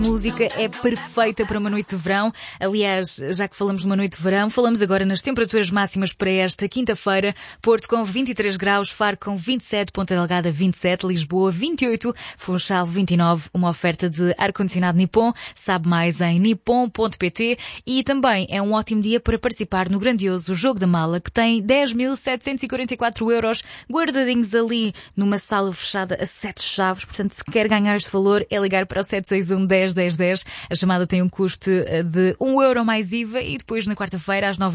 Música é perfeita para uma noite de verão. Aliás, já que falamos de uma noite de verão, falamos agora nas temperaturas máximas para esta quinta-feira. Porto com 23 graus, Faro com 27, Ponta Delgada 27, Lisboa 28, Funchal 29, uma oferta de ar-condicionado Nippon. Sabe mais em nippon.pt e também é um ótimo dia para participar no grandioso Jogo da Mala, que tem 10.744 euros guardadinhos ali numa sala fechada a 7 chaves. Portanto, se quer ganhar este valor, é ligar para o 761 10 10 10. A chamada tem um custo de 1 euro mais IVA e depois na quarta-feira às 9